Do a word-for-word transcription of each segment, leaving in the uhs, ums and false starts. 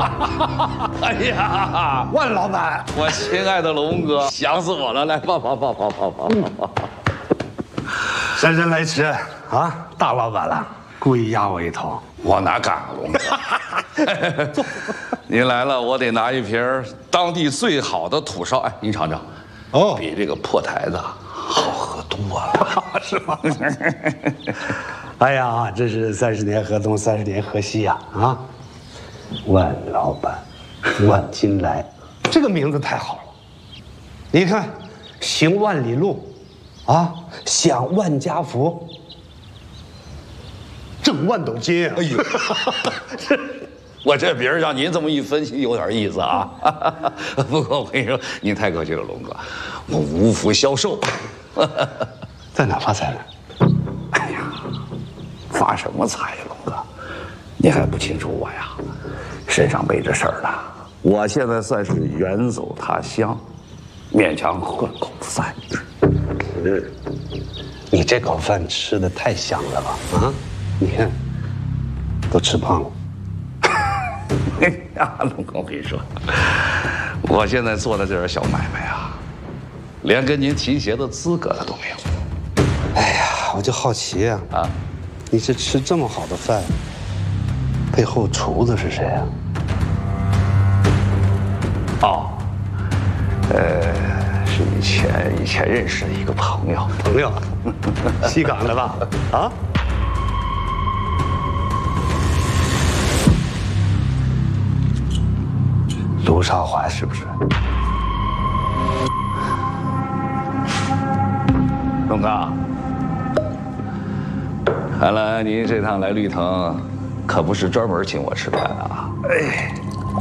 哎呀， 万老板， 我亲爱的龙哥，想死我了！来，抱抱抱抱抱抱抱。 姗姗来迟啊，大老板了，故意压我一头。 我哪敢啊，龙哥！您来了，我得拿一瓶当地最好的土烧。哎，您尝尝，哦，比这个破台子好喝多了， 是吗？哎呀，这是三十年河东，三十年河西呀！啊，万老板，万金来，这个名字太好了。你看，行万里路，啊，享万家福。挣万斗金啊！哎呦， 我这别人让您这么一分析，有点意思啊。不过我跟你说，您太客气了，龙哥，我无福消受。 在哪发财呢？ 哎呀，发什么财呀，龙哥？你还不清楚我呀？身上背着事儿呢。我现在算是远走他乡，勉强混口饭吃。 嗯，你这口饭吃的太香了吧？啊！你看，都吃胖了。 哎呀，龙哥，我跟你说，我现在做的这点小买卖啊，连跟您提鞋的资格他都没有。 哎呀，我就好奇呀，啊，你是吃这么好的饭，背后厨子是谁啊？ 哦，呃，是以前以前认识的一个朋友。 朋友，西港的吧？啊？卢少华是不是？ 龙哥，看来您这趟来绿藤，可不是专门请我吃饭的啊！哎，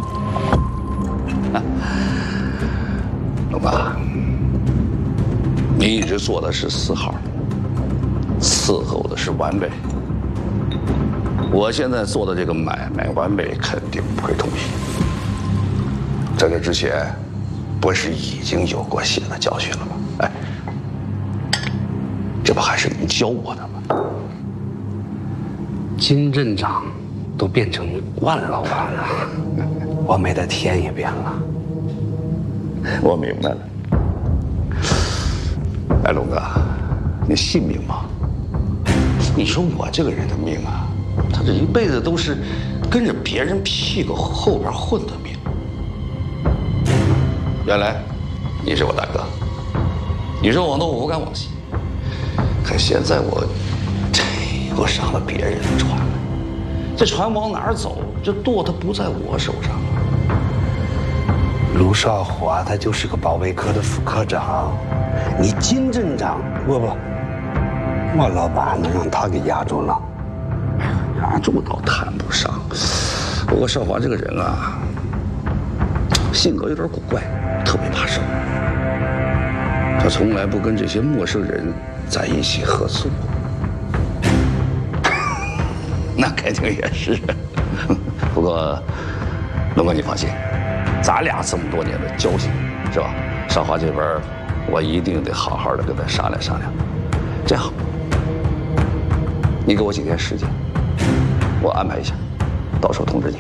龙哥，你一直做的是四号，伺候的是完美。我现在做的这个买卖，完美肯定不会同意。在这之前，不是已经有过血的教训了吗？哎，这不还是您教我的吗？ 金镇长都变成万老板了，我美的天也变了。 我明白了。哎，龙哥，你信命吗？你说我这个人的命啊，他这一辈子都是跟着别人屁股后边混的命。原来你是我大哥，你说我弄我不敢往西，可现在我这我上了别人的船了，这船往哪儿走，这舵它不在我手上。 卢少华他就是个保卫科的副科长，你金镇长不不，万老板能让他给压住了？ 压住倒谈不上，不过少华这个人啊，性格有点古怪，特别怕生。他从来不跟这些陌生人在一起合作。那肯定也是。不过，龙哥你放心，咱俩这么多年的交情，是吧？少华这边，我一定得好好的跟他商量商量。这样，你给我几天时间，我安排一下，到时候通知你。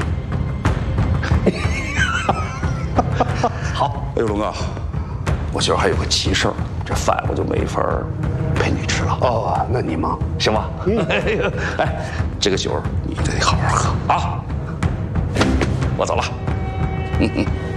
好，哎呦，龙哥，我今儿还有个急事儿，这饭我就没法陪你吃了。 哦，那你忙， 行吧？嗯，哎，这个酒你得好好喝啊！我走了。嗯嗯。